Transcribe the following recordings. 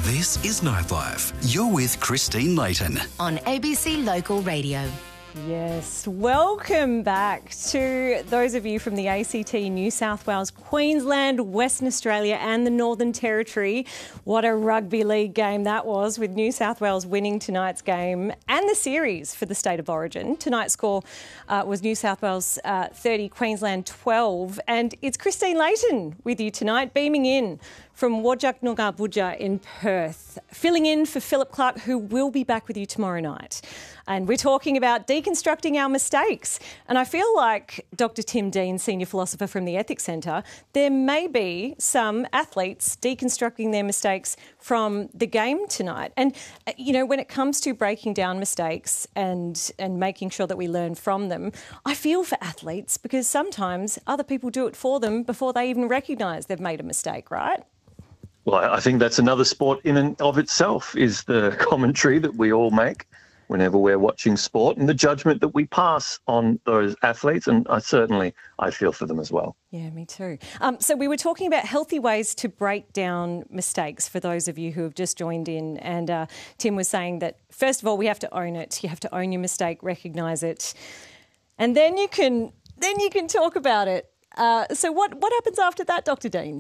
This is Nightlife. You're with Christine Layton on ABC Local Radio. Yes, welcome back to those of you from the ACT, New South Wales, Queensland, Western Australia and the Northern Territory. What a rugby league game that was, with New South Wales winning tonight's game and the series for the State of Origin. Tonight's score was New South Wales 30, Queensland 12. And it's Christine Layton with you tonight, beaming in from Whadjuk Noongar Boodja in Perth, filling in for Philip Clark, who will be back with you tomorrow night. And we're talking about deconstructing our mistakes. And I feel like Dr. Tim Dean, Senior Philosopher from the Ethics Centre, there may be some athletes deconstructing their mistakes from the game tonight. And, you know, when it comes to breaking down mistakes and making sure that we learn from them, I feel for athletes because sometimes other people do it for them before they even recognise they've made a mistake, right? Well, I think that's another sport in and of itself, is the commentary that we all make whenever we're watching sport and the judgment that we pass on those athletes. And I feel for them as well. Yeah, me too. So we were talking about healthy ways to break down mistakes for those of you who have just joined in. And Tim was saying that, first of all, we have to own it. You have to own your mistake, recognise it. And then you can talk about it. So what happens after that, Dr. Dean?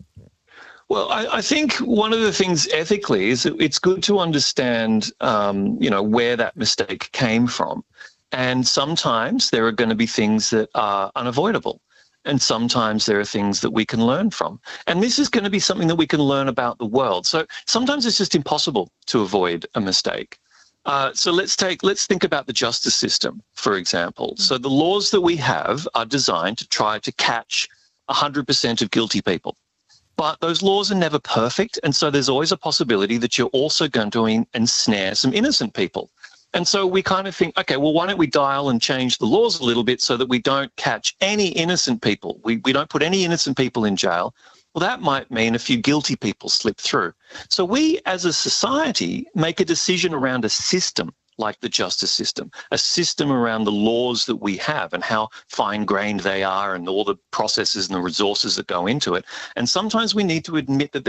Well, I think one of the things ethically is that it's good to understand, where that mistake came from. And sometimes there are going to be things that are unavoidable. And sometimes there are things that we can learn from. And this is going to be something that we can learn about the world. So sometimes it's just impossible to avoid a mistake. So let's think about the justice system, for example. Mm-hmm. So the laws that we have are designed to try to catch 100% of guilty people. But those laws are never perfect, and so there's always a possibility that you're also going to ensnare some innocent people. And so we kind of think, okay, well, why don't we dial and change the laws a little bit so that we don't catch any innocent people? We don't put any innocent people in jail. Well, that might mean a few guilty people slip through. So we, as a society, make a decision around a system like the justice system, a system around the laws that we have and how fine-grained they are and all the processes and the resources that go into it. And sometimes we need to admit that